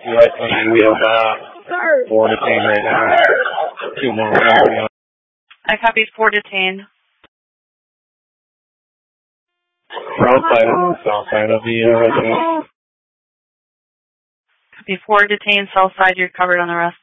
What? We have 4 detained right now. 2 more. I copy 4 detained. South side of the residence. Copy 4 detained, south side, you're covered on the rest.